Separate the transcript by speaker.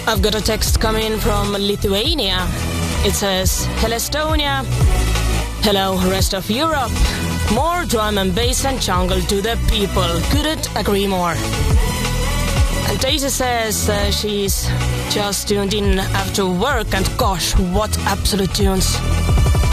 Speaker 1: I've got a text coming from Lithuania. It says, "Hello Estonia. Hello rest of Europe. More drum and bass and jungle to the people. Couldn't agree more." And Daisy says she's just tuned in after work, and gosh, what absolute tunes.